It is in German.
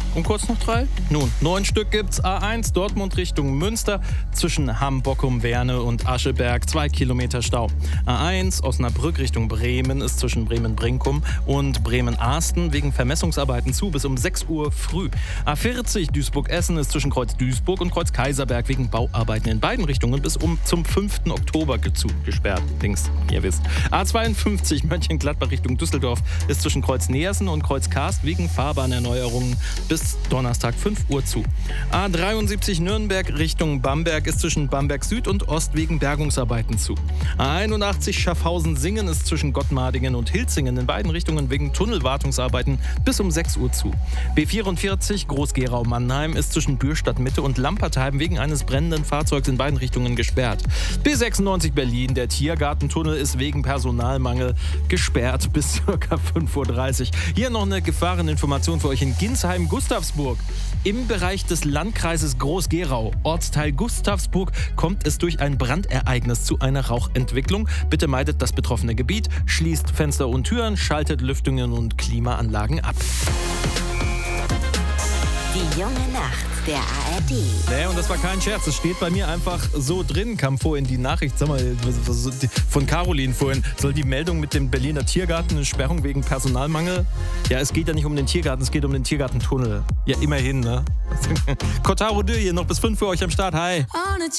Und kurz noch 3? Nun, 9 Stück gibt's. A1 Dortmund Richtung Münster zwischen Hamm-Bockum-Werne und Ascheberg 2 Kilometer Stau. A1 Osnabrück Richtung Bremen ist zwischen Bremen-Brinkum und Bremen-Ahsten wegen Vermessungsarbeiten zu bis um 6 Uhr früh. A40 Duisburg-Essen ist zwischen Kreuz Duisburg und Kreuz Kaiserberg wegen Bauarbeiten in beiden Richtungen bis zum 5. Oktober gesperrt. Links, ihr wisst. A52 Mönchengladbach Richtung Düsseldorf ist zwischen Kreuz Neersen und Kreuz Karst wegen Fahrbahnerneuerungen bis Donnerstag 5 Uhr zu. A73 Nürnberg Richtung Bamberg ist zwischen Bamberg Süd und Ost wegen Bergungsarbeiten zu. A81 Schaffhausen-Singen ist zwischen Gottmardingen und Hilzingen in beiden Richtungen wegen Tunnelwartungsarbeiten bis um 6 Uhr zu. B44 Groß-Gerau-Mannheim ist zwischen Bürstadt-Mitte und Lampertheim wegen eines brennenden Fahrzeugs in beiden Richtungen gesperrt. B96 Berlin, der Tiergartentunnel ist wegen Personalmangel gesperrt bis ca. 5.30 Uhr. Hier noch eine Gefahreninformation für euch in Ginsheim-Gustavsburg. Im Bereich des Landkreises Groß-Gerau, Ortsteil Gustavsburg, kommt es durch ein Brandereignis zu einer Rauchentwicklung. Bitte meidet das betroffene Gebiet, schließt Fenster und Türen, schaltet Lüftungen und Klimaanlagen ab. Die junge Nacht der ARD. Nee, und das war kein Scherz. Es steht bei mir einfach so drin. Kam vorhin die Nachricht, sag mal, von Caroline vorhin. Soll die Meldung mit dem Berliner Tiergarten eine Sperrung wegen Personalmangel? Ja, es geht ja nicht um den Tiergarten, es geht um den Tiergartentunnel. Ja, immerhin, ne? Kotaro Dö hier noch bis 5 für euch am Start. Hi.